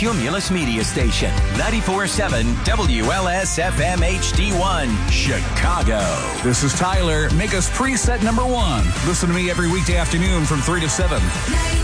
Cumulus Media Station, 94.7 WLS-FM HD1, Chicago. This is Tyler. Make us preset number 1. Listen to me every weekday afternoon from 3 to 7.